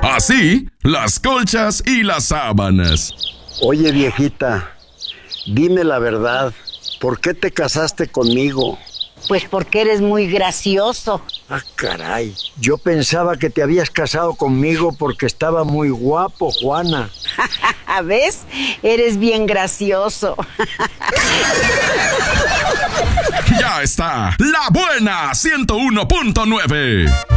Así, las colchas y las sábanas. Oye, viejita, dime la verdad. ¿Por qué te casaste conmigo? Pues porque eres muy gracioso. Ah, caray. Yo pensaba que te habías casado conmigo porque estaba muy guapo, Juana. ¿Ves? Eres bien gracioso. Ya está, La Buena 101.9.